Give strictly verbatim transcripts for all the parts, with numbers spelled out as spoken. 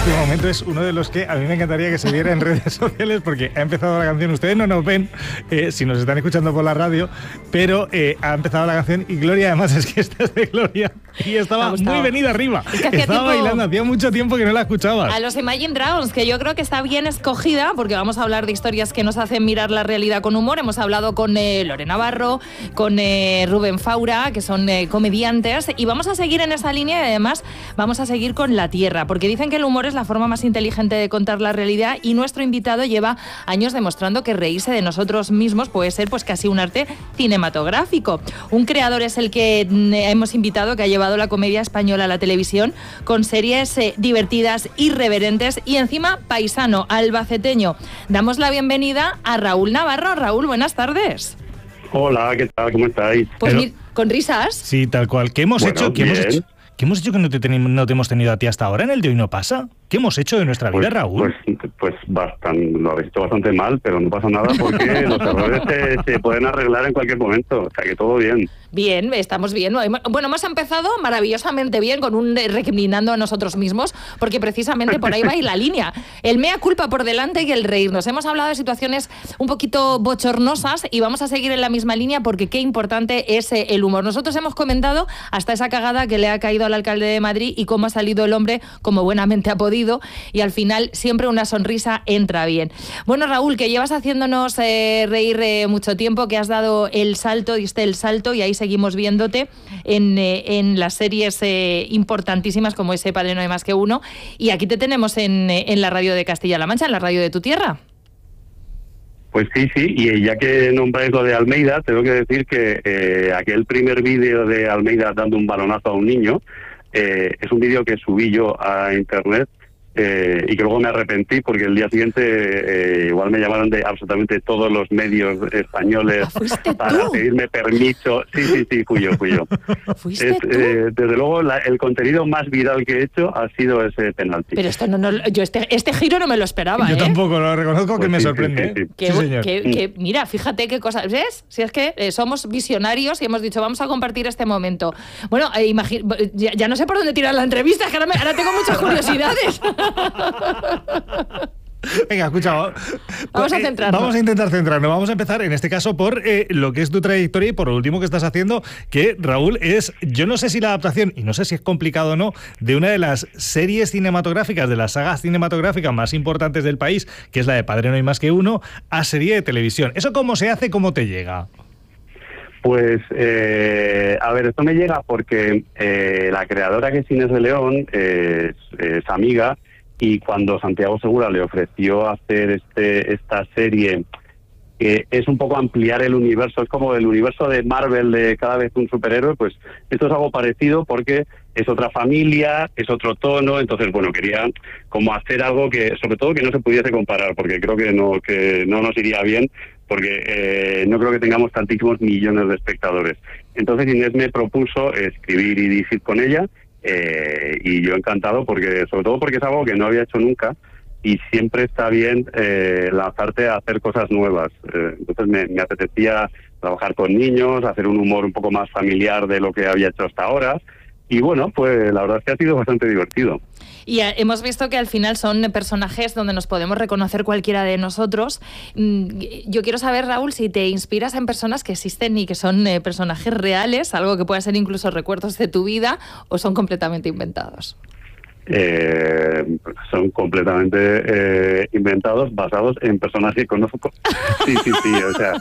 Este momento es uno de los que a mí me encantaría que se viera en redes sociales porque ha empezado la canción, ustedes no nos ven eh, si nos están escuchando por la radio, pero eh, ha empezado la canción y Gloria, además es que esta es de Gloria y estaba muy venida arriba, es que hacía estaba tiempo, bailando, hacía mucho tiempo que no la escuchabas. A los Imagine Dragons, que yo creo que está bien escogida porque vamos a hablar de historias que nos hacen mirar la realidad con humor. Hemos hablado con eh, Lorena Barro, con eh, Rubén Faura, que son eh, comediantes, y vamos a seguir en esa línea y además vamos a seguir con La Tierra, porque dicen que el humor es la forma más inteligente de contar la realidad y nuestro invitado lleva años demostrando que reírse de nosotros mismos puede ser pues casi un arte cinematográfico. Un creador es el que hemos invitado, que ha llevado la comedia española a la televisión con series eh, divertidas, irreverentes y encima paisano, albaceteño. Damos la bienvenida a Raúl Navarro. Raúl, buenas tardes. Hola, ¿qué tal? ¿Cómo estáis? Pues mir, con risas. Sí, tal cual. ¿Qué hemos bueno, hecho? ¿Qué hemos hecho? ¿Qué hemos hecho que no te, ten, no te hemos tenido a ti hasta ahora en el de Hoy No Pasa? ¿Qué hemos hecho de nuestra vida, pues, Raúl? Pues, pues bastante, lo habéis hecho bastante mal, pero no pasa nada porque los errores se, se pueden arreglar en cualquier momento, o sea que todo bien. Bien, estamos bien. Bueno, hemos empezado maravillosamente bien con un recriminando a nosotros mismos, porque precisamente por ahí va y la línea. El mea culpa por delante y el reírnos. Hemos hablado de situaciones un poquito bochornosas y vamos a seguir en la misma línea porque qué importante es el humor. Nosotros hemos comentado hasta esa cagada que le ha caído al alcalde de Madrid y cómo ha salido el hombre como buenamente ha podido, y al final siempre una sonrisa entra bien. Bueno, Raúl, que llevas haciéndonos eh, reír eh, mucho tiempo, que has dado el salto, diste el salto y ahí seguimos viéndote en, eh, en las series eh, importantísimas como ese Padre No Hay Más Que Uno, y aquí te tenemos en, en la radio de Castilla-La Mancha, en la radio de tu tierra. Pues sí, sí, y ya que nombráis lo de Almeida, tengo que decir que eh, aquel primer vídeo de Almeida dando un balonazo a un niño eh, es un vídeo que subí yo a internet eh, y que luego me arrepentí porque el día siguiente eh, igual me llamaron de absolutamente todos los medios españoles para pedirme permiso. Sí, sí, sí, fui yo, fui yo. ¿Fuiste es, tú? Eh, desde luego la, el contenido más viral que he hecho ha sido ese penalti. Pero esto no, no yo este, este giro no me lo esperaba. Yo ¿eh? tampoco, lo reconozco, pues que me sí, sorprende. sí, sí, sí. Que, sí, señor. que, que, mira, fíjate qué cosas, ¿ves? Si es que eh, somos visionarios y hemos dicho, vamos a compartir este momento. Bueno, eh, imagino, ya, ya no sé por dónde tirar la entrevista, que ahora, me, ahora tengo muchas curiosidades. Venga, escucha, vamos a centrarnos. Vamos a intentar centrarnos. Vamos a empezar, en este caso, por eh, lo que es tu trayectoria y por lo último que estás haciendo, que, Raúl, es, yo no sé si la adaptación, y no sé si es complicado o no, de una de las series cinematográficas, de las sagas cinematográficas más importantes del país, que es la de Padre No Hay Más Que Uno, a serie de televisión. ¿Eso cómo se hace, cómo te llega? Pues, eh, a ver, esto me llega porque eh, la creadora, que es Inés de León, eh, es, es amiga, y cuando Santiago Segura le ofreció hacer este esta serie, que es un poco ampliar el universo, es como el universo de Marvel de cada vez un superhéroe, pues esto es algo parecido porque es otra familia, es otro tono, entonces, bueno, quería como hacer algo que, sobre todo, que no se pudiese comparar, porque creo que no, que no nos iría bien, porque eh, no creo que tengamos tantísimos millones de espectadores. Entonces Inés me propuso escribir y dirigir con ella, eh, y yo encantado, porque sobre todo porque es algo que no había hecho nunca, y siempre está bien eh, lanzarte a hacer cosas nuevas. Eh, entonces me, me apetecía trabajar con niños, hacer un humor un poco más familiar de lo que había hecho hasta ahora, y bueno, pues la verdad es que ha sido bastante divertido. Y eh, hemos visto que al final son personajes donde nos podemos reconocer cualquiera de nosotros. Yo quiero saber, Raúl, si te inspiras en personas que existen y que son eh, personajes reales, algo que pueda ser incluso recuerdos de tu vida, o son completamente inventados. Eh, son completamente eh, inventados, basados en personas que conozco. Sí, sí, sí, o sea...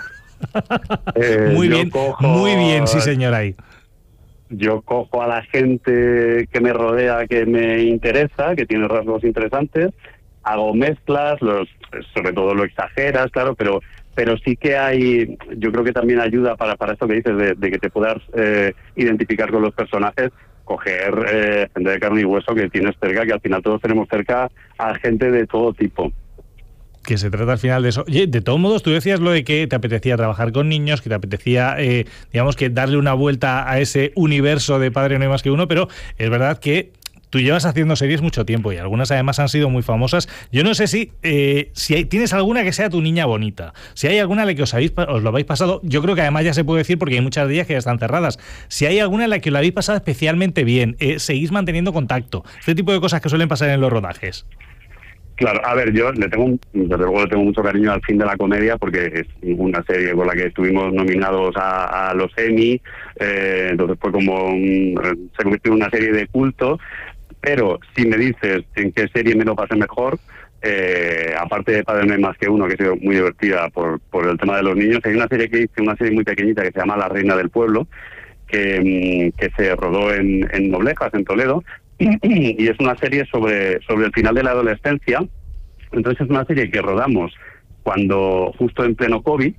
Eh, muy bien, cojo, muy bien, sí, señor, ahí. Yo cojo a la gente que me rodea, que me interesa, que tiene rasgos interesantes, hago mezclas, los, sobre todo lo exageras, claro, pero pero sí que hay, yo creo que también ayuda para, para esto que dices, de, de que te puedas eh, identificar con los personajes, coger eh, gente de carne y hueso que tienes cerca, que al final todos tenemos cerca a gente de todo tipo. Que se trata al final de eso. Oye, de todos modos, tú decías lo de que te apetecía trabajar con niños, que te apetecía, eh, digamos, que darle una vuelta a ese universo de Padre No Hay Más Que Uno, pero es verdad que tú llevas haciendo series mucho tiempo y algunas además han sido muy famosas. Yo no sé si, eh, si hay, tienes alguna que sea tu niña bonita, si hay alguna en la que os, habéis, os lo habéis pasado, yo creo que además ya se puede decir porque hay muchas de ellas que ya están cerradas, si hay alguna en la que lo habéis pasado especialmente bien, eh, seguís manteniendo contacto, este tipo de cosas que suelen pasar en los rodajes. Claro, a ver, yo le tengo, desde luego le tengo mucho cariño al Fin de la Comedia porque es una serie con la que estuvimos nominados a, a los Emmy, eh, entonces fue como un, se convirtió en una serie de culto, pero si me dices en qué serie me lo pasé mejor, eh, aparte de Padre no hay más que uno, que ha sido muy divertida por, por el tema de los niños, hay una serie que hice, una serie muy pequeñita que se llama La Reina del Pueblo, que, que se rodó en, en Noblejas, en Toledo, y es una serie sobre, sobre el final de la adolescencia. Entonces es una serie que rodamos cuando justo en pleno COVID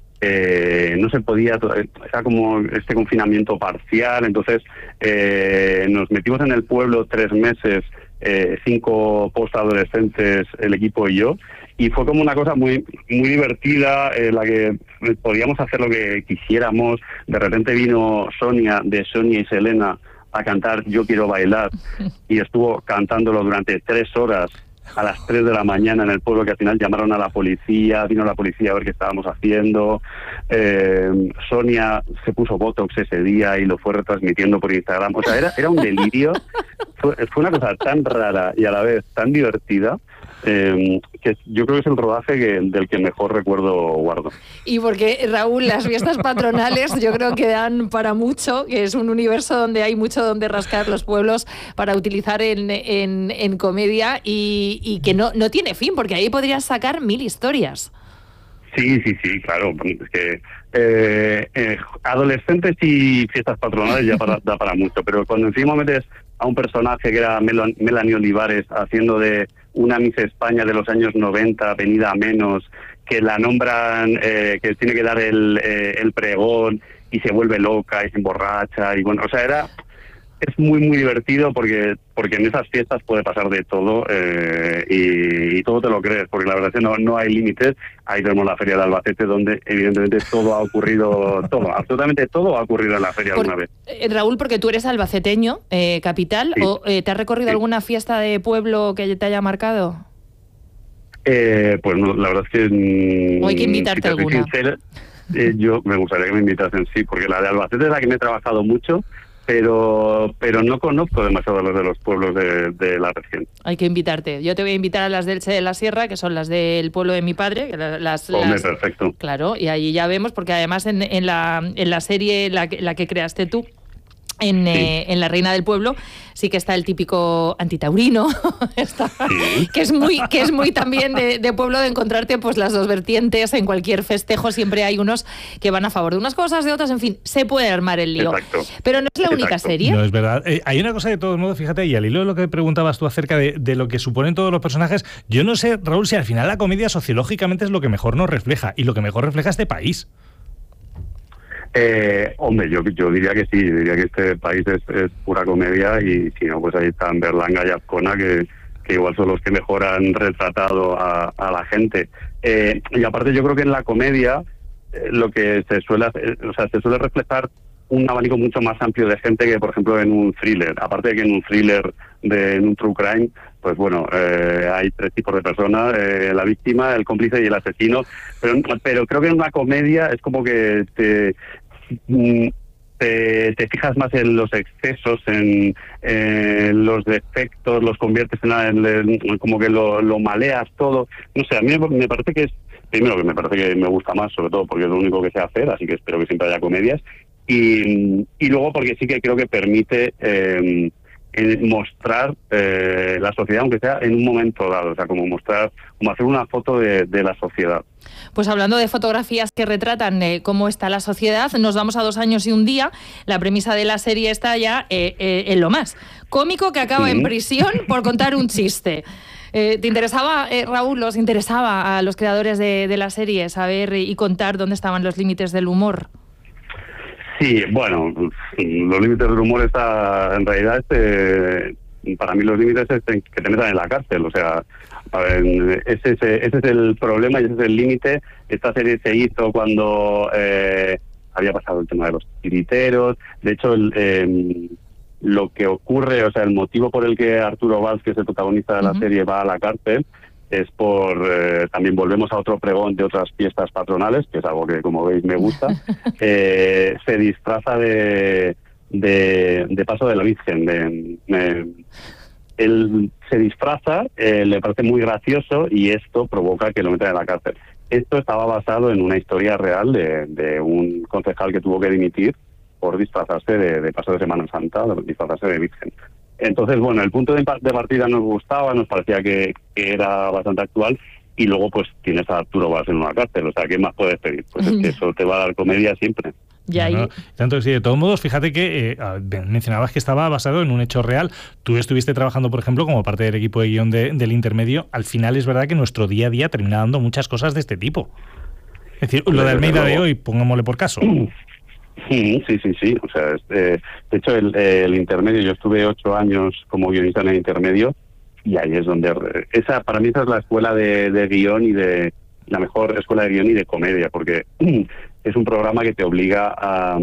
eh, no se podía, era como este confinamiento parcial, entonces eh, nos metimos en el pueblo tres meses, eh, cinco postadolescentes, el equipo y yo, y fue como una cosa muy muy divertida, en eh, la que podíamos hacer lo que quisiéramos. De repente vino Sonia, de Sonia y Selena, a cantar Yo Quiero Bailar, y estuvo cantándolo durante tres horas a las tres de la mañana en el pueblo, que al final llamaron a la policía, vino la policía a ver qué estábamos haciendo. eh, Sonia se puso Botox ese día y lo fue retransmitiendo por Instagram, o sea, era, era un delirio. Fue, fue una cosa tan rara y a la vez tan divertida, Eh, que yo creo que es el rodaje que, del que mejor recuerdo guardo. Y porque, Raúl, las fiestas patronales yo creo que dan para mucho, que es un universo donde hay mucho donde rascar los pueblos para utilizar en, en, en comedia y, y que no, no tiene fin, porque ahí podrías sacar mil historias. Sí, sí, sí, claro. Es que eh, eh, adolescentes y fiestas patronales ya para, da para mucho, pero cuando encima metes a un personaje que era Mel- Melanie Olivares haciendo de una Miss España de los años noventa, venida a menos, que la nombran, eh, que tiene que dar el, eh, el pregón y se vuelve loca y se emborracha, y bueno, o sea, era... Es muy, muy divertido porque porque en esas fiestas puede pasar de todo, eh, y, y todo te lo crees, porque la verdad es que no, no hay límites. Ahí tenemos la Feria de Albacete, donde evidentemente todo ha ocurrido, todo, absolutamente todo ha ocurrido en la feria Por, alguna vez. Eh, Raúl, porque tú eres albaceteño, eh, capital, Sí. o eh, ¿te has recorrido Sí. alguna fiesta de pueblo que te haya marcado? Eh, pues no, la verdad es que... O hay que invitarte si te soy alguna. sincero, eh, yo me gustaría que me invitasen, sí, porque la de Albacete es la que me he trabajado mucho, pero pero no conozco demasiado los de los pueblos de, de la región. Hay que invitarte. Yo te voy a invitar a las del Elche de la Sierra, que son las del pueblo de mi padre. Que las, Hombre, las, perfecto. Claro, y ahí ya vemos, porque además en, en, la, en la serie, la, la que creaste tú, En, sí. eh, en La Reina del Pueblo, sí que está el típico antitaurino, está, sí. que es muy que es muy también de, de pueblo, de encontrarte pues las dos vertientes. En cualquier festejo siempre hay unos que van a favor de unas cosas, de otras, en fin, se puede armar el lío. Exacto. Pero no es la única Exacto. serie. No, es verdad. Eh, hay una cosa de todos modos, fíjate, y al hilo de lo que preguntabas tú acerca de, de lo que suponen todos los personajes, yo no sé, Raúl, si al final la comedia sociológicamente es lo que mejor nos refleja, y lo que mejor refleja este país. Eh, hombre, yo yo diría que sí, diría que este país es, es pura comedia, y si no, pues ahí están Berlanga y Azcona, que, que igual son los que mejor han retratado a, a la gente. Eh, y aparte yo creo que en la comedia eh, lo que se suele hacer, o sea, se suele reflejar un abanico mucho más amplio de gente que, por ejemplo, en un thriller. Aparte de que en un thriller, de, en un true crime, pues bueno, eh, hay tres tipos de personas, eh, la víctima, el cómplice y el asesino, pero, pero creo que en una comedia es como que te... Te, te fijas más en los excesos, en, en los defectos, los conviertes en, en, en como que lo, lo maleas todo. No sé, a mí me parece que es, primero que me parece que me gusta más, sobre todo porque es lo único que sé hacer, así que espero que siempre haya comedias, y, y luego porque sí que creo que permite eh, en mostrar eh, la sociedad, aunque sea en un momento dado, o sea, como mostrar, como hacer una foto de, de la sociedad. Pues hablando de fotografías que retratan eh, cómo está la sociedad, nos vamos a Dos años y un día. La premisa de la serie está ya eh, eh, en lo más. Cómico que acaba en prisión por contar un chiste. Eh, ¿Te interesaba, eh, Raúl, os interesaba a los creadores de, de la serie saber y contar dónde estaban los límites del humor? Sí, bueno, los límites del humor está, en realidad, este, para mí los límites es que te metan en la cárcel, o sea, ese, ese, ese es el problema y ese es el límite. Esta serie se hizo cuando eh, había pasado el tema de los titiriteros. De hecho, el, eh, lo que ocurre, o sea, el motivo por el que Arturo Valls, que es el protagonista de la uh-huh. serie, va a la cárcel, es por, eh, también volvemos a otro pregón de otras fiestas patronales, que es algo que, como veis, me gusta, eh, se disfraza de, de, de paso de la Virgen. De, de, él se disfraza, eh, le parece muy gracioso y esto provoca que lo metan en la cárcel. Esto estaba basado en una historia real de, de un concejal que tuvo que dimitir por disfrazarse de, de paso de Semana Santa, de disfrazarse de Virgen. Entonces, bueno, el punto de, de partida nos gustaba, nos parecía que, que era bastante actual, y luego pues tienes a Arturo Valls en una cárcel, o sea, ¿qué más puedes pedir? Pues es que eso te va a dar comedia siempre. Y ahí... No, tanto que sí, de todos modos, fíjate que eh, mencionabas que estaba basado en un hecho real. Tú estuviste trabajando, por ejemplo, como parte del equipo de guión de, del Intermedio. Al final es verdad que nuestro día a día termina dando muchas cosas de este tipo. Es decir, lo de Almeida de hoy, pongámosle por caso. Sí, sí, sí, sí. O sea, este, de hecho, el, el Intermedio, yo estuve ocho años como guionista en el Intermedio, y ahí es donde... esa para mí esa es la escuela de, de guión y de... la mejor escuela de guión y de comedia, porque es un programa que te obliga a,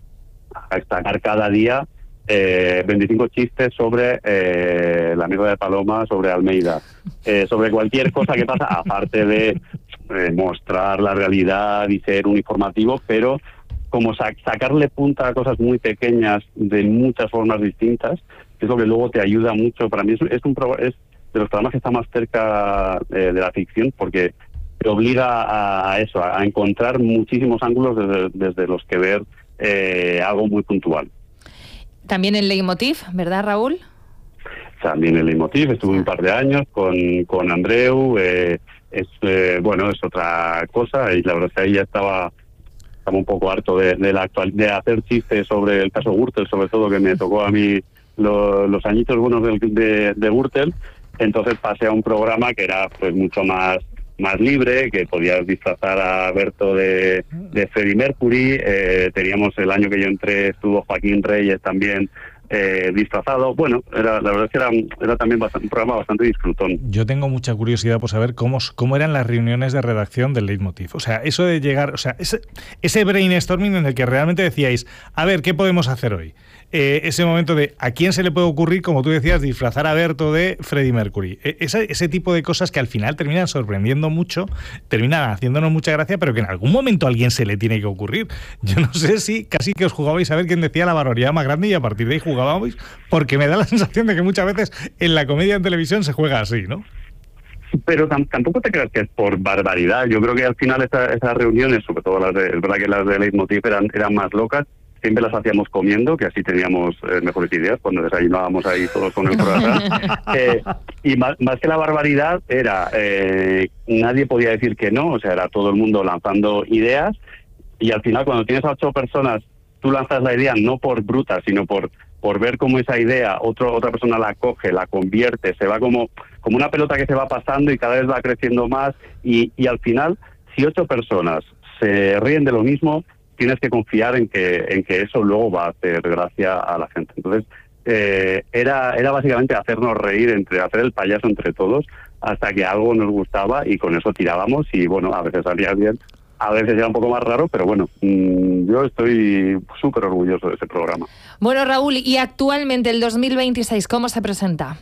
a destacar cada día eh, veinticinco chistes sobre eh, la mierda de Paloma, sobre Almeida, eh, sobre cualquier cosa que pasa, aparte de eh, mostrar la realidad y ser un informativo, pero como sac- sacarle punta a cosas muy pequeñas de muchas formas distintas, que es lo que luego te ayuda mucho. Para mí es, es, un pro- es de los programas que está más cerca eh, de la ficción, porque te obliga a eso, a encontrar muchísimos ángulos desde, desde los que ver eh, algo muy puntual. También el Leitmotiv, ¿verdad, Raúl? También el Leitmotiv, estuve sí. un par de años con, con Andreu, eh, es eh, bueno, es otra cosa, y la verdad es que ahí ya estaba, estaba un poco harto de, de la actual, de hacer chistes sobre el caso Gürtel, sobre todo, que me tocó a mí lo, los añitos buenos de, de, de Gürtel. Entonces pasé a un programa que era pues mucho más más libre, que podías disfrazar a Berto de, de Freddie Mercury. Eh, teníamos el año que yo entré, estuvo Joaquín Reyes también eh, disfrazado. Bueno, era, la verdad es que era, era también bastante, un programa bastante disfrutón. Yo tengo mucha curiosidad por saber cómo, cómo eran las reuniones de redacción del Leitmotiv. O sea, eso de llegar, o sea, ese, ese brainstorming en el que realmente decíais, a ver, ¿qué podemos hacer hoy? Eh, ese momento de a quién se le puede ocurrir, como tú decías, disfrazar a Berto de Freddie Mercury. Eh, ese, ese tipo de cosas que al final terminan sorprendiendo mucho, terminan haciéndonos mucha gracia, pero que en algún momento a alguien se le tiene que ocurrir. Yo no sé si casi que os jugabais a ver quién decía la barbaridad más grande y a partir de ahí jugábamos, porque me da la sensación de que muchas veces en la comedia en televisión se juega así, ¿no? Pero tam- tampoco te creas que es por barbaridad. Yo creo que al final esa, esas reuniones, sobre todo las de, es verdad que las de Leitmotiv eran, eran más locas. Siempre las hacíamos comiendo, que así teníamos eh, mejores ideas cuando desayunábamos ahí todos con el programa. eh, y más, más que la barbaridad era, eh, nadie podía decir que no, o sea, era todo el mundo lanzando ideas, y al final cuando tienes a ocho personas, tú lanzas la idea no por bruta, sino por por ver cómo esa idea, otro, otra persona la coge, la convierte, se va como, como una pelota que se va pasando y cada vez va creciendo más, y, y al final, si ocho personas se ríen de lo mismo, tienes que confiar en que en que eso luego va a hacer gracia a la gente. Entonces, eh, era era básicamente hacernos reír, entre hacer el payaso entre todos, hasta que algo nos gustaba y con eso tirábamos, y bueno, a veces salía bien, a veces era un poco más raro, pero bueno, mmm, yo estoy súper orgulloso de ese programa. Bueno, Raúl, y actualmente el dos mil veintiséis, ¿cómo se presenta?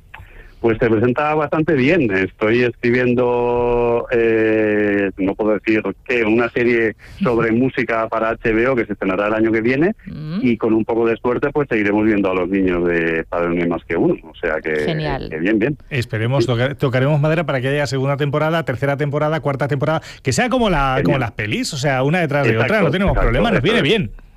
Pues se presenta bastante bien. Estoy escribiendo, eh, no puedo decir qué, una serie sobre música para H B O que se estrenará el año que viene, mm. y con un poco de suerte pues seguiremos viendo a los niños de Padre No Hay Más Que Uno. O sea que, Genial. que bien, bien. Esperemos, sí. toca, tocaremos madera para que haya segunda temporada, tercera temporada, cuarta temporada, que sea como la Genial. como las pelis, o sea, una detrás de exacto, otra, no tenemos exacto, problema, nos viene bien.